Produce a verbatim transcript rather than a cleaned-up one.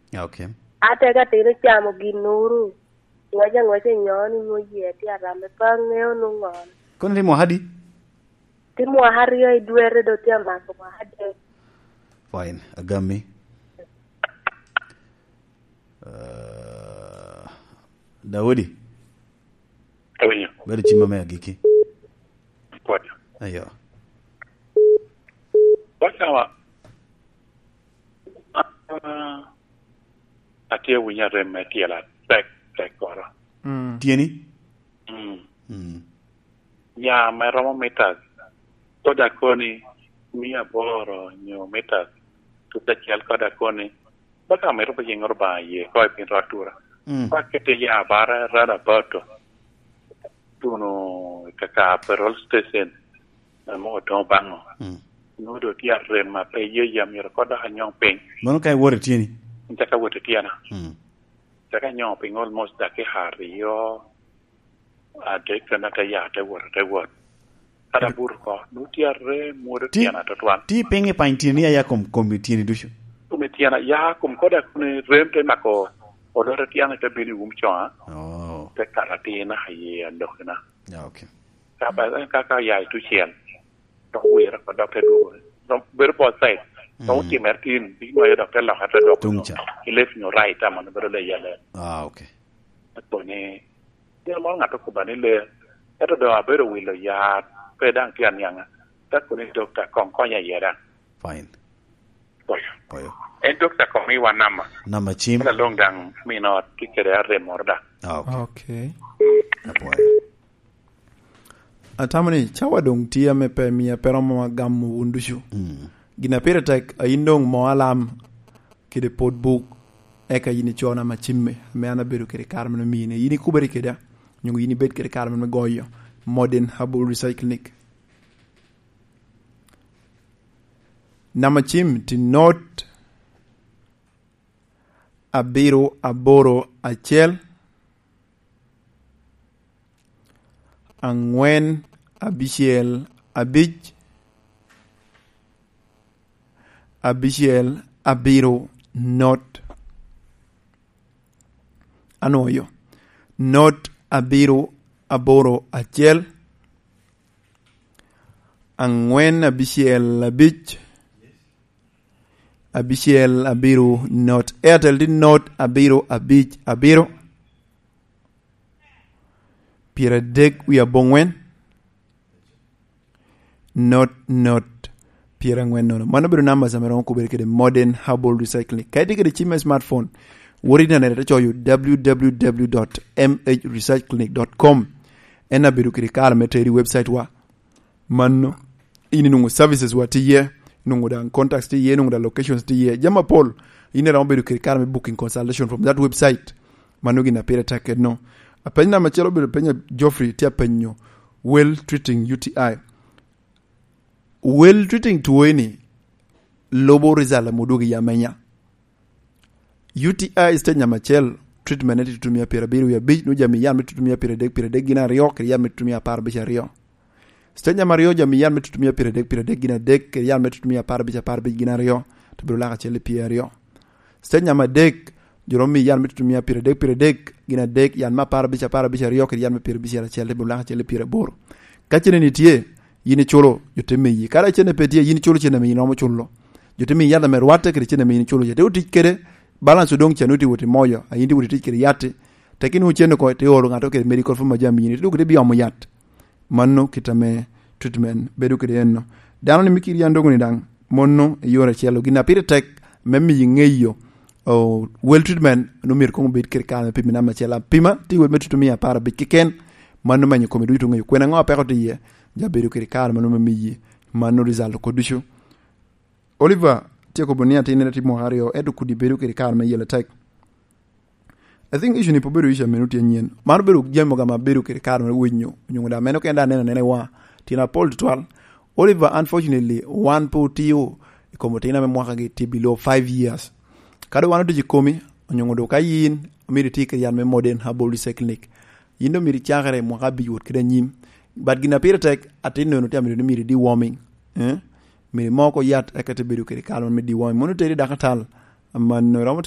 Okay. Ate ka tiri chamo ginuru. Ngoja ngoja nyoni ngoje ti arame pangeo nungon. Kono ni mohadi? Ti mohari yo idwere do ti amako mohade. Fine. Agami. Uh, Daudi. Awenyo. Bado chima me agiki. Kwa. Ayo. Bakawa. Uh, atia winya remeti la tek tek kora. Mm. Tieni? Mm. Mm. Ya meromo metas. Toda koni mia boro nyo metas. Tuta kial koda koni. Baka mero pa yengor ba ye koi pin ratura. Mm. Pakete ya bara rada bato. Tuno kaka perol station. Mo don bango. Mm. No do tia rema pe ye yam yor koda hanyong peng. Mono kai wore tieni? Ntaka wote tiana. Mm. Taka nyong peng almost dake hari yo. Ade kana ta ya te wor te wor. Ada burko. No tia re mo de tiana to twan. Ti penge pa tieni ya kom kom tieni dushu. Kume tiana ya kum koda kune remte nako. Odore tiana te bini umchoa. Oh. Te karate na haye ndokna. Yeah, okay. Kaba kaka ya tu chen. To wira ko doctor do. No ber po sai. To ti Martin bi no ya doctor la hata do. Tungcha. He left no right am no ber le yale. Ah, okay. To ni de mo ngato ko bani le. Eto do abero wilo ya pe dang tian yang. Ta ko ni doctor kon kon ya yera. Fine. Oyo. Oyo. En doctor ko mi wa nama. Nama chim. La long dang mi no tikere are morda. Ah, okay. Okay. Apo. Atamani chawa dong tia me pe mia pero mo gamu undushu. Mm. Gina pere tek a indong mo alam kide podbook eka yini chona ma chimme me ana beru kede karmen mine yini kubari kede nyungu yini bet kede karmen me goyo modern herbal recycling. Nama chim ti not abiro aboro achel angwen abisiel abij abisiel abiro not anoyo not abiro aboro achel angwen abisiel abij abisiel abiro not airtel did not abiro abij abiro pira dek we are bongwen not not pira ngwen no mano biro numbers ameron ko berke de modern herbal recycling kay dike de chime smartphone wori na ne to you w w w dot m h recycling dot com ena biro kiri kala meteri website wa manno ini nungu services wa tiye nungu da contacts tiye nungu da locations tiye jama Paul ini ra biro kiri kala me booking consultation from that website mano gina pira take no apenya machelo biro penya Geoffrey tia penyo well treating U T I well treating tuweni lobo rizala mudugi ya menya U T I istenya machel treatment eti tutumia pira biru ya bij nuja miyan metutumia pira dek pira dek gina rio kiriya metutumia par bicha rio istenya mario jamiyan metutumia pira dek pira dek gina dek kiriya metutumia par bicha par bij gina rio tubiro laka chele pira rio istenya ma dek joromi yan metutumia pira dek pira dek gina dek yan ma par bicha par bicha rio kiriya me pira bicha chele tubiro laka chele pira boro kachene nitie yini cholo yoteme yi kala chene petie yini cholo chene me yino mo cholo yoteme yada merwate kire chene me yini cholo yete uti kere balance dong chanuti wote moyo ayindi wote kire yate takini uchene ko te oro ngato kire medical from majami yini tu kire bi amu yat manno kitame treatment bedu kire enno dano ni mikiri yandogo ni dang monno yora chelo gina pire tek memmi yingeyo o well treatment no mir ko be kire kala pimi na machela pima ti we metutumia para bi kiken manno manyi ko medu to ngeyo kwena ngo apeko tiye jaberu kiri kala manu mamiyi manu result ko dushu Oliver tieko bonia tine timo hario edu kudi beru kiri kala mayele tek I think issue ni poberu isha minuti nyen manu beru jemo kama beru kiri kala ma wenyo nyunguda meno kenda nena nene wa tina Paul twelve Oliver unfortunately one potio ikomo tina me mwaka ge below five years kado wanu dijikomi nyungudo kayin miri tike yan me modern herbal recycling yindo miri chakare mwaka biwot kida nyim but gina pira tek atino no tamiri miri di warming eh miri moko yat ekate bedu kiri kalon me di warming mono teri dakatal man no